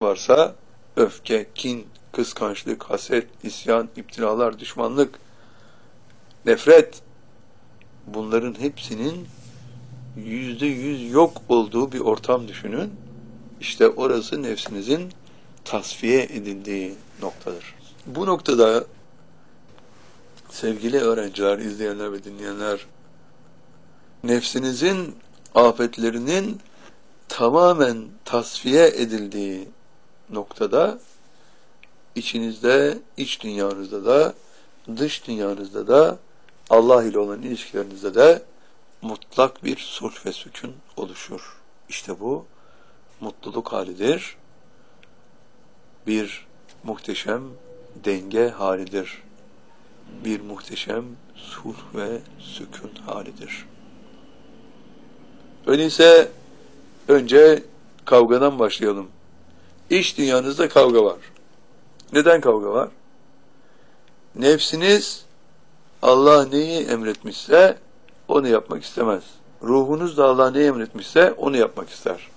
varsa öfke, kin, kıskançlık, haset, isyan, iptilalar, düşmanlık, nefret, bunların hepsinin %100 yok olduğu bir ortam düşünün. İşte orası nefsinizin tasfiye edildiği noktadır. Bu noktada sevgili öğrenciler, izleyenler ve dinleyenler, nefsinizin afetlerinin tamamen tasfiye edildiği noktada içinizde, iç dünyanızda da, dış dünyanızda da, Allah ile olan ilişkilerinizde de mutlak bir sulh ve sükun oluşur. İşte bu mutluluk halidir. Bir muhteşem denge halidir. Bir muhteşem sulh ve sükun halidir. Öyleyse önce kavgadan başlayalım. İç dünyanızda kavga var. Neden kavga var? Nefsiniz Allah neyi emretmişse onu yapmak istemez. Ruhunuz da Allah neyi emretmişse onu yapmak ister.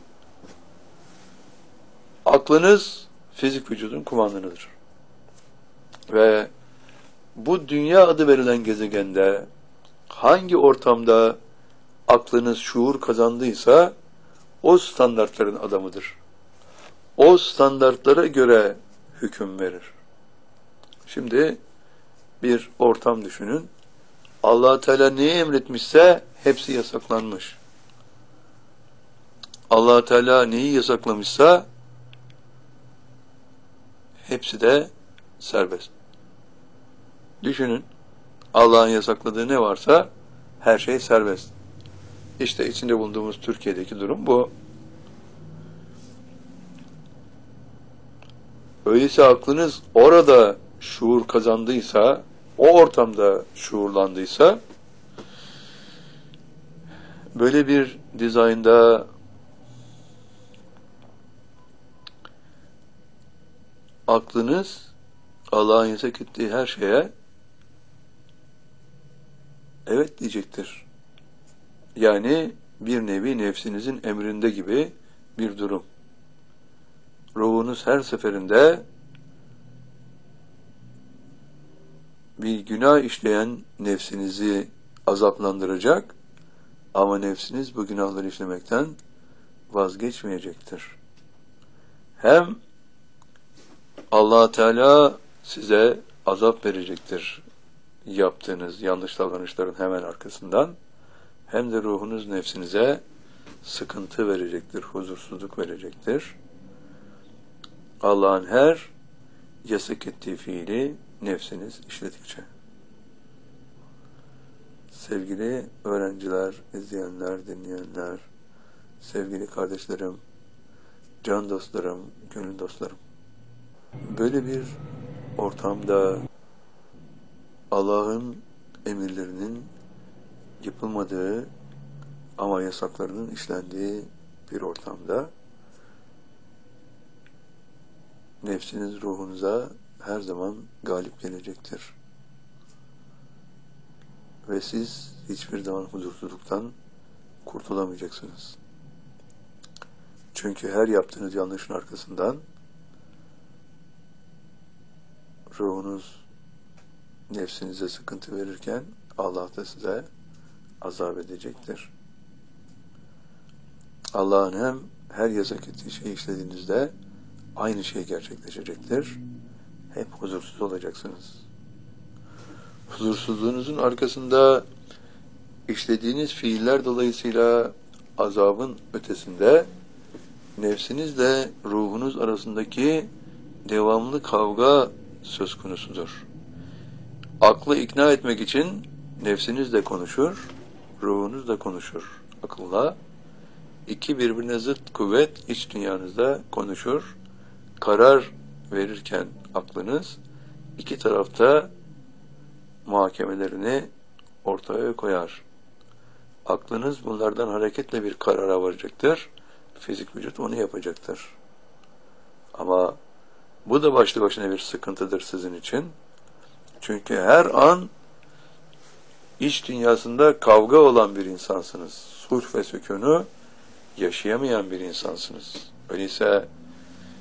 Aklınız fizik vücudun kumandanıdır. Ve bu dünya adı verilen gezegende hangi ortamda aklınız şuur kazandıysa o standartların adamıdır. O standartlara göre hüküm verir. Şimdi bir ortam düşünün. Allah Teala neyi emretmişse hepsi yasaklanmış. Allah Teala neyi yasaklamışsa hepsi de serbest. Düşünün. Allah'ın yasakladığı ne varsa her şey serbest. İşte içinde bulunduğumuz Türkiye'deki durum bu. Öyleyse aklınız orada şuur kazandıysa, o ortamda şuurlandıysa, böyle bir dizaynda aklınız Allah'ın yasak ettiği her şeye evet diyecektir. Yani bir nevi nefsinizin emrinde gibi bir durum. Ruhunuz her seferinde bir günah işleyen nefsinizi azaplandıracak ama nefsiniz bu günahları işlemekten vazgeçmeyecektir. Hem Allah Teala size azap verecektir yaptığınız yanlış davranışların hemen arkasından, hem de ruhunuz nefsinize sıkıntı verecektir, huzursuzluk verecektir. Allah'ın her yasak ettiği fiili nefsiniz işledikçe. Sevgili öğrenciler, izleyenler, dinleyenler, sevgili kardeşlerim, can dostlarım, gönül dostlarım. Böyle bir ortamda Allah'ın emirlerinin yapılmadığı ama yasaklarının işlendiği bir ortamda nefsiniz ruhunuza her zaman galip gelecektir. Ve siz hiçbir zaman huzursuzluktan kurtulamayacaksınız. Çünkü her yaptığınız yanlışın arkasından ruhunuz nefsinize sıkıntı verirken Allah da size azap edecektir. Allah'ın hem her yasak ettiği şeyi işlediğinizde aynı şey gerçekleşecektir. Hep huzursuz olacaksınız. Huzursuzluğunuzun arkasında işlediğiniz fiiller dolayısıyla azabın ötesinde nefsinizle ruhunuz arasındaki devamlı kavga söz konusudur. Aklı ikna etmek için nefsiniz de konuşur, ruhunuz da konuşur. Akılla iki birbirine zıt kuvvet iç dünyanızda konuşur. Karar verirken aklınız iki tarafta muhakemelerini ortaya koyar. Aklınız bunlardan hareketle bir karara varacaktır. Fizik vücut onu yapacaktır. Ama bu da başlı başına bir sıkıntıdır sizin için. Çünkü her an iç dünyasında kavga olan bir insansınız. Sulh ve sükûnu yaşayamayan bir insansınız. Öyleyse